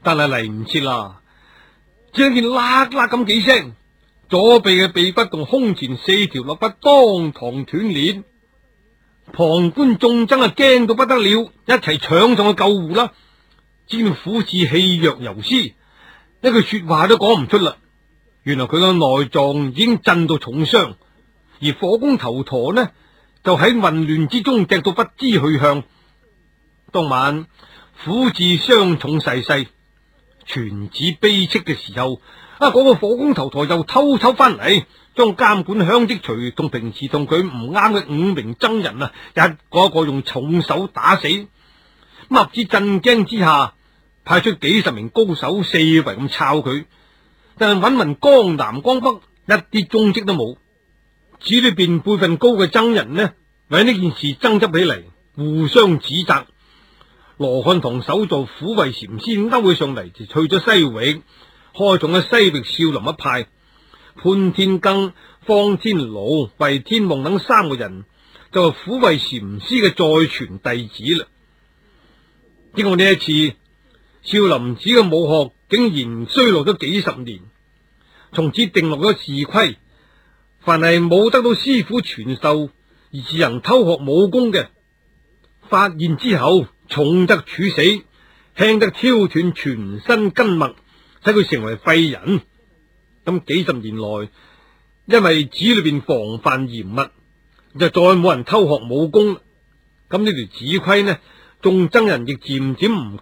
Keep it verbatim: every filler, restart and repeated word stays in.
但係嚟唔切啦，只見啦啦咁幾聲，左臂嘅臂骨同胸前四條肋骨當堂斷裂。旁觀眾僧啊驚到不得了，一齊搶上去救護啦。只見虎子氣若游絲，一句說話都講唔出啦。原來佢嘅內臟已經震到重傷，而火攻頭陀呢就喺混亂之中踢到不知去向。當晚虎子傷重逝世，全寺悲戚嘅時候，啊嗰、那個火攻頭陀又偷偷翻嚟，將監管香積除同平時同佢唔啱嘅五名僧人啊，一個一個用重手打死。墨子震驚之下，派出幾十名高手四圍咁抄佢，但係揾問江南江北，一啲蹤跡都冇。寺裏邊輩分高嘅僧人呢，為呢件事爭執起嚟，互相指責。羅漢堂首座虎慧禪師勾起上嚟，就去咗西域，開創咗西域少林一派。潘天庚、方天奴、魏天望等三個人就係虎慧禪師嘅再傳弟子啦。經過呢一次，少林寺嘅武學竟然衰落咗幾十年，從此定落咗自規，凡係冇得到師傅傳授而自行偷學武功嘅，發現之後重則處死，輕則挑斷全身筋脈，使佢成為廢人。咁幾十年來，因為寺裏邊防範嚴密，就再冇人偷學武功。咁呢條寺規呢，眾僧人亦漸漸唔